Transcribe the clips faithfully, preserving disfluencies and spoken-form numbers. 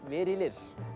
verilir?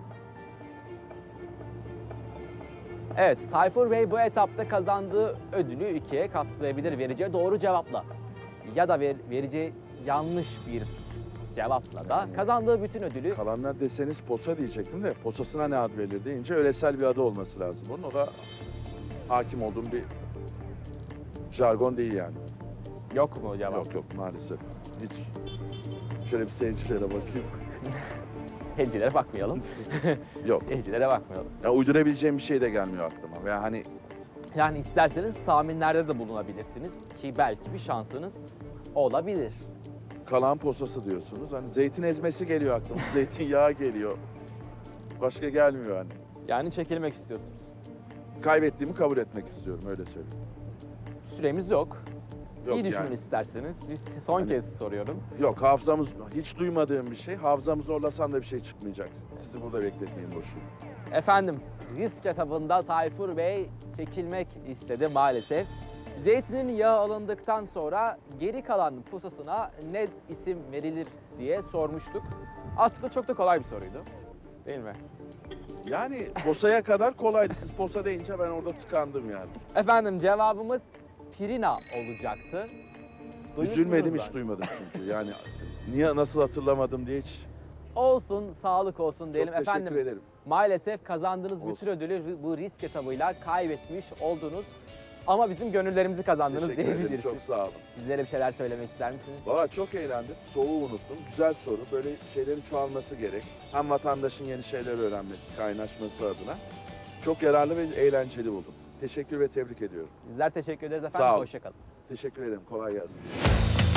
Evet, Tayfur Bey bu etapta kazandığı ödülü ikiye katlayabilir vereceği doğru cevapla. Ya da ver, vereceği yanlış bir cevapla da kazandığı bütün ödülü... Kalanlar deseniz posa diyecektim de posasına ne ad verilir deyince öylesel bir adı olması lazım. Onun o da hakim olduğum bir jargon değil yani. Yok mu cevap? Yok yok maalesef. Hiç. Şöyle bir seyircilere bakayım. Hecilere bakmayalım. Yok. Hecilere bakmayalım. Ya uydurabileceğim bir şey de gelmiyor aklıma. Veya hani Yani isterseniz tahminlerde de bulunabilirsiniz ki belki bir şansınız olabilir. kalan posası diyorsunuz. Hani zeytin ezmesi geliyor aklıma. Zeytinyağı geliyor. Başka gelmiyor hani. Yani çekilmek istiyorsunuz. Kaybettiğimi kabul etmek istiyorum öyle söyleyeyim. Süremiz yok. Yok İyi düşünün yani. isterseniz. Biz son Hani- kez soruyorum. Yok hafızamız hiç duymadığım bir şey. Hafızamı zorlasan da bir şey çıkmayacak. Sizi burada bekletmeyin boşuna. Efendim, risk etabında Tayfur Bey çekilmek istedi maalesef. Zeytinin yağı alındıktan sonra geri kalan posasına ne isim verilir diye sormuştuk. Aslında çok da kolay bir soruydu. Değil mi? Yani posaya kadar kolaydı. Siz posa deyince ben orada tıkandım yani. Efendim cevabımız Pirina olacaktı. Duymuşsunuz Üzülmedim hiç zaten. duymadım çünkü. Yani niye nasıl hatırlamadım diye hiç. Olsun, sağlık olsun diyelim. Çok teşekkür Efendim ederim. maalesef kazandığınız Olsun. bütün ödülü bu risk etabıyla kaybetmiş oldunuz. Ama bizim gönüllerimizi kazandınız Teşekkür ederim. diyebiliriz. Çok sağ olun. Bizlere bir şeyler söylemek ister misiniz? Valla çok eğlendim. Soğuğu unuttum. Güzel soru. Böyle şeylerin çoğalması gerek. Hem vatandaşın yeni şeyler öğrenmesi, kaynaşması adına. Çok yararlı ve eğlenceli buldum. Teşekkür ve tebrik ediyorum. Bizler teşekkür ederiz efendim. Sağ olun. Hoşçakalın. Teşekkür ederim. Kolay gelsin.